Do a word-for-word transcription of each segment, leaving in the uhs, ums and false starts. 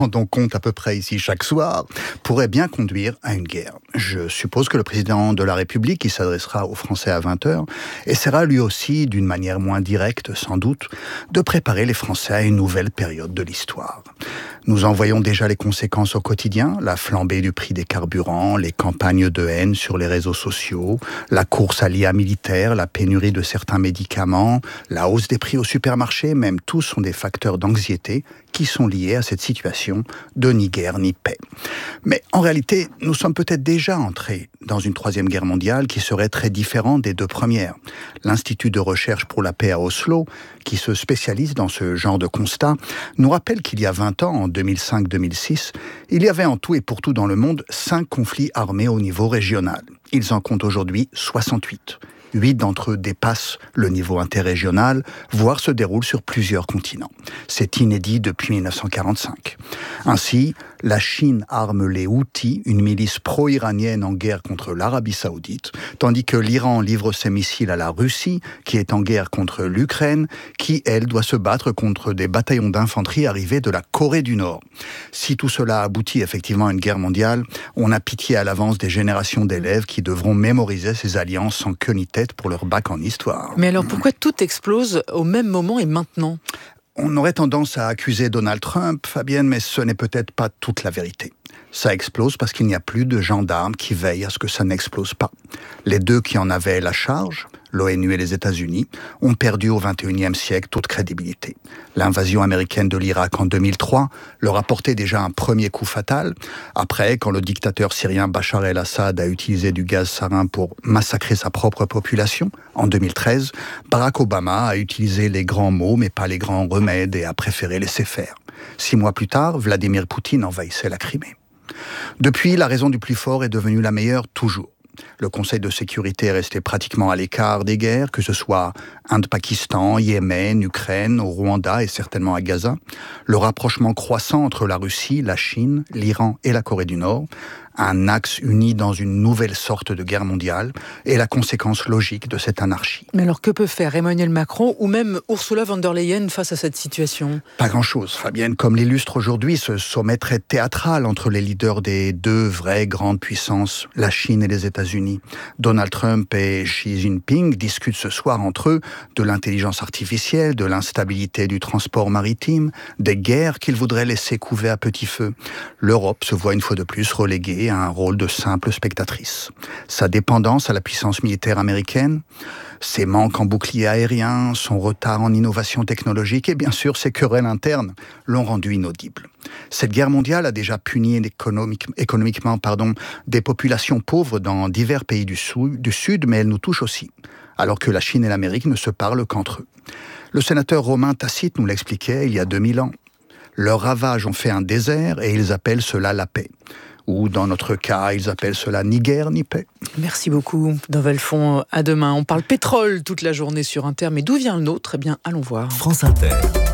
dont compte à peu près ici chaque soir, pourrait bien conduire à une guerre. Je suppose que le président de la République, qui s'adressera aux Français à vingt heures, essaiera lui aussi, d'une manière moins directe sans doute, de préparer les Français à une nouvelle période de l'histoire. Nous en voyons déjà les conséquences au quotidien, la flambée du prix des carburants, les campagnes de haine sur les réseaux sociaux, la course à l'I A militaire, la pénurie de certains médicaments, la hausse des prix au supermarché, même tous sont des facteurs d'anxiété qui sont liés à cette situation de ni guerre ni paix. Mais en réalité, nous sommes peut-être déjà entrés dans une troisième guerre mondiale qui serait très différente des deux premières. L'Institut de recherche pour la paix à Oslo, qui se spécialise dans ce genre de constat, nous rappelle qu'il y a vingt ans, en deux mille cinq deux mille six, il y avait en tout et pour tout dans le monde cinq conflits armés au niveau régional. Ils en comptent aujourd'hui soixante-huit. Huit d'entre eux dépassent le niveau interrégional, voire se déroulent sur plusieurs continents. C'est inédit depuis mille neuf cent quarante-cinq. Ainsi, la Chine arme les Houthis, une milice pro-iranienne en guerre contre l'Arabie Saoudite, tandis que l'Iran livre ses missiles à la Russie, qui est en guerre contre l'Ukraine, qui, elle, doit se battre contre des bataillons d'infanterie arrivés de la Corée du Nord. Si tout cela aboutit effectivement à une guerre mondiale, on a pitié à l'avance des générations d'élèves qui devront mémoriser ces alliances sans queue ni tête pour leur bac en histoire. Mais alors pourquoi tout explose au même moment et maintenant ? On aurait tendance à accuser Donald Trump, Fabienne, mais ce n'est peut-être pas toute la vérité. Ça explose parce qu'il n'y a plus de gendarmes qui veillent à ce que ça n'explose pas. Les deux qui en avaient la charge, l'ONU et les États-Unis, ont perdu au vingt et unième siècle toute crédibilité. L'invasion américaine de l'Irak en deux mille trois leur a porté déjà un premier coup fatal. Après, quand le dictateur syrien Bachar el-Assad a utilisé du gaz sarin pour massacrer sa propre population, en deux mille treize, Barack Obama a utilisé les grands mots mais pas les grands remèdes et a préféré laisser faire. Six mois plus tard, Vladimir Poutine envahissait la Crimée. Depuis, la raison du plus fort est devenue la meilleure toujours. Le Conseil de sécurité est resté pratiquement à l'écart des guerres, que ce soit Inde-Pakistan, Yémen, Ukraine, au Rwanda et certainement à Gaza. Le rapprochement croissant entre la Russie, la Chine, l'Iran et la Corée du Nord, un axe uni dans une nouvelle sorte de guerre mondiale, est la conséquence logique de cette anarchie. Mais alors que peut faire Emmanuel Macron ou même Ursula von der Leyen face à cette situation ? Pas grand-chose, Fabienne. Comme l'illustre aujourd'hui ce sommet très théâtral entre les leaders des deux vraies grandes puissances, la Chine et les États-Unis. Donald Trump et Xi Jinping discutent ce soir entre eux de l'intelligence artificielle, de l'instabilité du transport maritime, des guerres qu'ils voudraient laisser couver à petit feu. L'Europe se voit une fois de plus reléguée à un rôle de simple spectatrice. Sa dépendance à la puissance militaire américaine, ses manques en bouclier aérien, son retard en innovation technologique et bien sûr ses querelles internes l'ont rendu inaudible. Cette guerre mondiale a déjà puni économique, économiquement pardon, des populations pauvres dans divers pays du sud, du sud, mais elle nous touche aussi, alors que la Chine et l'Amérique ne se parlent qu'entre eux. Le sénateur romain Tacite nous l'expliquait il y a deux mille ans. Leurs ravages ont fait un désert et ils appellent cela la paix. Ou dans notre cas, ils appellent cela ni guerre ni paix. Merci beaucoup, Davalfond. À demain. On parle pétrole toute la journée sur Inter, mais d'où vient le nôtre ? Eh bien, allons voir. France Inter.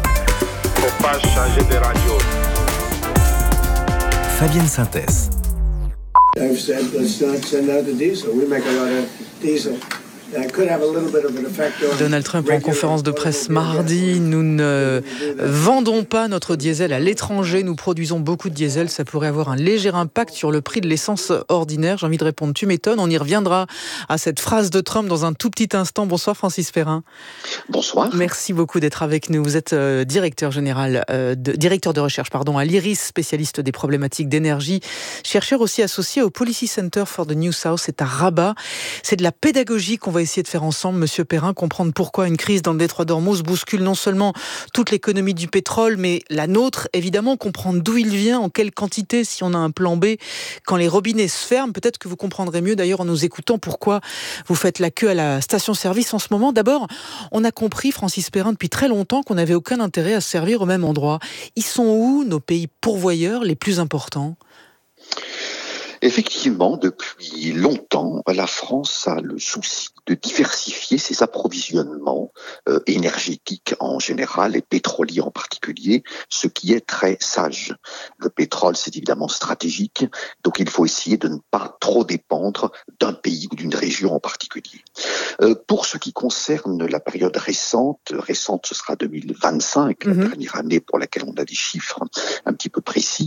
Faut pas changer de radio. Fabienne Synthèse. I've said let's not send out the diesel. We make a lot of diesel. Donald Trump en conférence de presse mardi. Nous ne vendons pas notre diesel à l'étranger. Nous produisons beaucoup de diesel. Ça pourrait avoir un léger impact sur le prix de l'essence ordinaire. J'ai envie de répondre, tu m'étonnes. On y reviendra à cette phrase de Trump dans un tout petit instant. Bonsoir Francis Perrin. Bonsoir. Merci beaucoup d'être avec nous. Vous êtes euh, directeur général, euh, de, directeur de recherche pardon, à l'IRIS, spécialiste des problématiques d'énergie. Chercheur aussi associé au Policy Center for the New South. C'est à Rabat. C'est de la pédagogie qu'on va essayer de faire ensemble, Monsieur Perrin, comprendre pourquoi une crise dans le détroit d'Ormuz bouscule non seulement toute l'économie du pétrole, mais la nôtre, évidemment, comprendre d'où il vient, en quelle quantité, si on a un plan B, quand les robinets se ferment. Peut-être que vous comprendrez mieux, d'ailleurs, en nous écoutant, pourquoi vous faites la queue à la station-service en ce moment. D'abord, on a compris, Francis Perrin, depuis très longtemps, qu'on n'avait aucun intérêt à se servir au même endroit. Ils sont où, nos pays pourvoyeurs les plus importants ? Effectivement, depuis longtemps, la France a le souci de diversifier ses approvisionnements euh, énergétiques en général et pétroliers en particulier, ce qui est très sage. Le pétrole, c'est évidemment stratégique, donc il faut essayer de ne pas trop dépendre d'un pays ou d'une région en particulier. Euh, pour ce qui concerne la période récente, récente ce sera deux mille vingt-cinq, mm-hmm. la dernière année pour laquelle on a des chiffres un petit peu précis,